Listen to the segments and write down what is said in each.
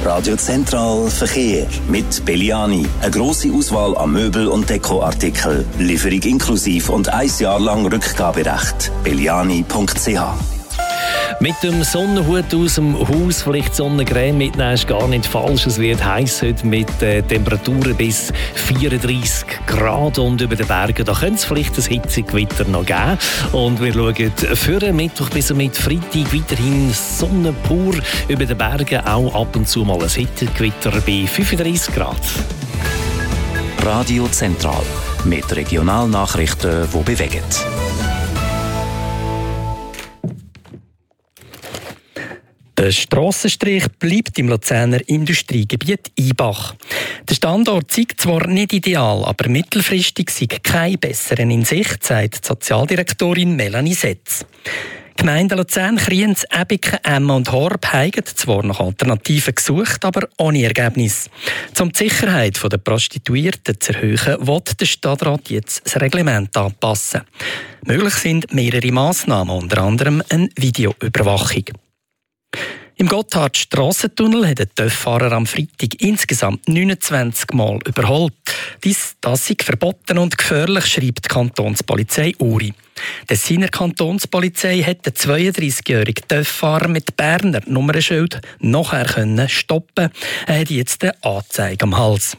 Radio Zentral Verkehr mit Belliani. Eine grosse Auswahl an Möbel- und Dekoartikel. Lieferung inklusiv und 1 Jahr lang Rückgaberecht. belliani.ch. Mit dem Sonnenhut aus dem Haus vielleicht Sonnencreme mitnehmen ist gar nicht falsch. Es wird heiß heute mit Temperaturen bis 34 Grad und über den Bergen. Da könnte es vielleicht ein Hitzegewitter noch geben. Und wir schauen für den Mittwoch bis mit Freitag weiterhin Sonne pur. Über den Bergen auch ab und zu mal ein Hitzegewitter bei 35 Grad. Radio Zentral mit Regionalnachrichten, die bewegen. Der Strassenstrich bleibt im Luzerner Industriegebiet Ibach. Der Standort sei zwar nicht ideal, aber mittelfristig sei kein besseren in Sicht, sagt die Sozialdirektorin Melanie Setz. Die Gemeinden Luzern, Kriens, Ebiken, Emmen und Horb haben zwar nach Alternativen gesucht, aber ohne Ergebnis. Um die Sicherheit der Prostituierten zu erhöhen, will der Stadtrat jetzt das Reglement anpassen. Möglich sind mehrere Massnahmen, unter anderem eine Videoüberwachung. Im Gotthard-Strassentunnel hat ein TÜV-Fahrer am Freitag insgesamt 29 Mal überholt. Das sei verboten und gefährlich, schreibt die Kantonspolizei Uri. Die Tessiner Kantonspolizei hat den 32-jährigen TÜV-Fahrer mit Berner Nummernschild nachher stoppen. Er hat jetzt eine Anzeige am Hals.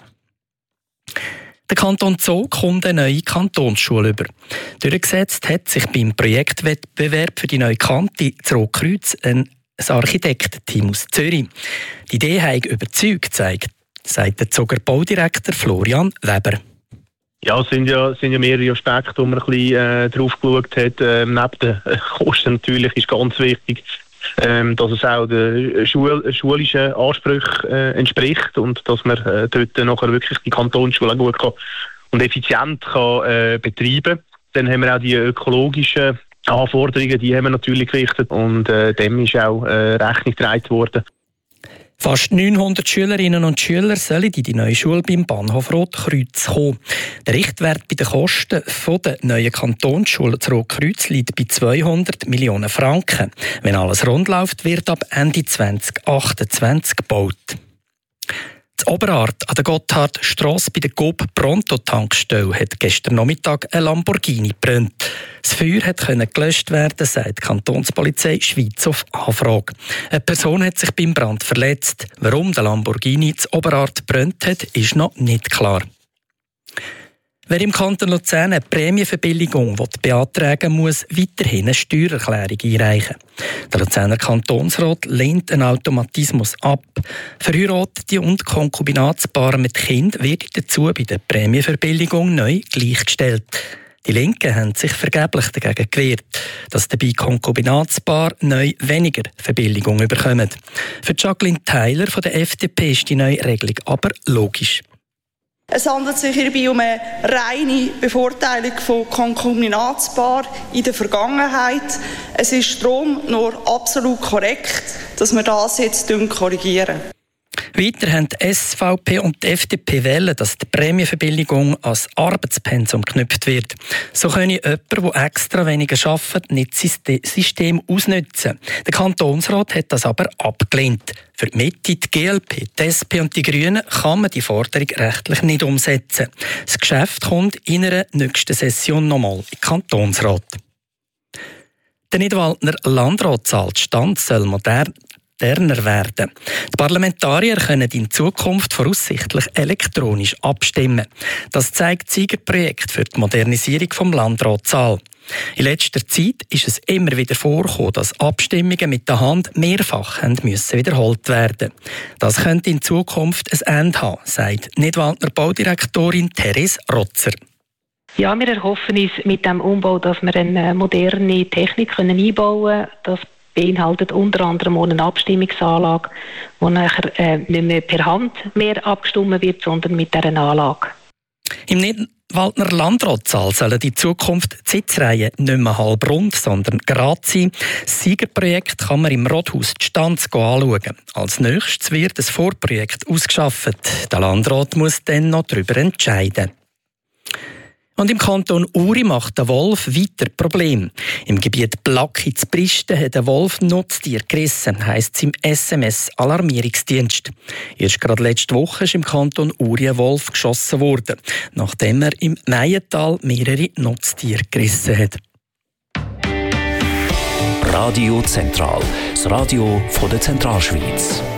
Der Kanton Zug kommt eine neue Kantonsschule über. Durchgesetzt hat sich beim Projektwettbewerb für die neue Kante Rotkreuz ein Architektenteam aus Zürich. Die Idee hat überzeugt, sagt der Zuger Baudirektor Florian Weber. Ja, es sind ja mehrere Aspekte, wo man ein bisschen drauf geschaut hat. Neben den Kosten natürlich ist ganz wichtig, dass es auch den schulischen Ansprüchen entspricht und dass man dort nachher wirklich die Kantonsschule gut und effizient kann betreiben. Dann haben wir auch die ökologischen Anforderungen, die haben wir natürlich gerichtet und dem ist auch Rechnung getragen worden. Fast 900 Schülerinnen und Schüler sollen in die neue Schule beim Bahnhof Rotkreuz kommen. Der Richtwert bei den Kosten der neuen Kantonsschule zu Rotkreuz liegt bei 200 Millionen Franken. Wenn alles rund läuft, wird ab Ende 2028 gebaut. Das Oberart an der Gotthardstrasse bei der Coop-Pronto-Tankstelle hat gestern Nachmittag ein Lamborghini gebrannt. Das Feuer konnte gelöscht werden, sagt die Kantonspolizei Schweiz auf Anfrage. Eine Person hat sich beim Brand verletzt. Warum der Lamborghini das Oberart gebrannt hat, ist noch nicht klar. Wer im Kanton Luzern eine Prämienverbilligung beantragen muss, weiterhin eine Steuererklärung einreichen. Der Luzerner Kantonsrat lehnt einen Automatismus ab. Verheiratete und Konkubinatspaare mit Kind wird dazu bei der Prämienverbilligung neu gleichgestellt. Die Linken haben sich vergeblich dagegen gewehrt, dass dabei Konkubinatspaare neu weniger Verbilligung bekommen. Für Jacqueline Theiler von der FDP ist die neue Regelung aber logisch. Es handelt sich hierbei um eine reine Bevorteilung von Konkubinatspaaren in der Vergangenheit. Es ist darum nur absolut korrekt, dass wir das jetzt korrigieren. Weiter haben die SVP und die FDP wählen, dass die Prämienverbilligung als Arbeitspensum geknüpft wird. So könne jemand, der extra weniger arbeitet, nicht das System ausnutzen. Der Kantonsrat hat das aber abgelehnt. Für die Mitte, die GLP, die SP und die Grünen kann man die Forderung rechtlich nicht umsetzen. Das Geschäft kommt in einer nächsten Session nochmal in den Kantonsrat. Der Nidwaldner Landratsstand soll moderner werden. Die Parlamentarier können in Zukunft voraussichtlich elektronisch abstimmen. Das zeigt das Siegerprojekt für die Modernisierung des Landratssaals. In letzter Zeit ist es immer wieder vorgekommen, dass Abstimmungen mit der Hand mehrfach müssen wiederholt werden. Das könnte in Zukunft ein Ende haben, sagt Nidwaldner Baudirektorin Therese Rotzer. Ja, wir erhoffen uns mit dem Umbau, dass wir eine moderne Technik einbauen können. Das beinhaltet unter anderem auch eine Abstimmungsanlage, wo nachher nicht mehr per Hand mehr abgestimmt wird, sondern mit dieser Anlage. Im Nidwaldner Landratssaal sollen in Zukunft die Sitzreihen nicht mehr halbrund, sondern gerade sein. Das Siegerprojekt kann man im Rathaus die Stanz anschauen. Als nächstes wird ein Vorprojekt ausgeschafft. Der Landrat muss dann noch darüber entscheiden. Und im Kanton Uri macht der Wolf weiter Probleme. Im Gebiet Blacki zu Pristen hat der Wolf Nutztier gerissen, heisst es im SMS-Alarmierungsdienst. Erst gerade letzte Woche ist im Kanton Uri ein Wolf geschossen worden, nachdem er im Meiental mehrere Nutztiere gerissen hat. Radio Zentral, das Radio von der Zentralschweiz.